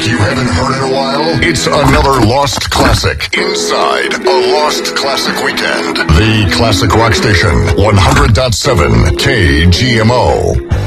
you haven't heard in a while? It's another Lost Classic inside a Lost Classic Weekend. The Classic Rock Station, 100.7 KGMO.